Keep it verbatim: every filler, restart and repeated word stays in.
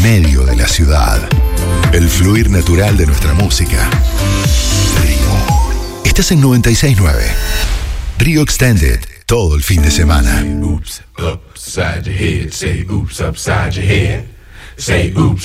medio de la ciudad. El fluir natural de nuestra música. Río. Estás en noventa y seis punto nueve. Río Extended, todo el fin de semana. Oops, upside your head. Say oops upside your head. Say oops